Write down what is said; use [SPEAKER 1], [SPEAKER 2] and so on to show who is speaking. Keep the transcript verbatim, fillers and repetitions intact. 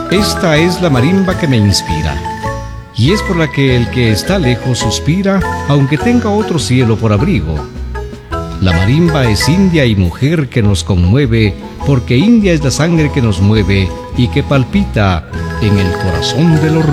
[SPEAKER 1] Esta es la marimba que me inspira, y es por la que el que está lejos suspira, aunque tenga otro cielo por abrigo. La marimba es india y mujer que nos conmueve, porque india es la sangre que nos mueve y que palpita en el corazón de los